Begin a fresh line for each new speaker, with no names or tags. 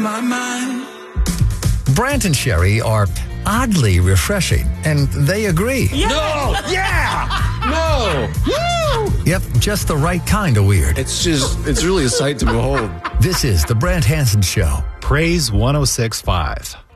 My mind.
Brant and Sherry are oddly refreshing, and they agree.
Yeah.
No! Yeah! No!
Woo!
Yep, just the right kind of weird.
It's really a sight to behold.
This is The Brant Hansen Show.
Praise 106.5.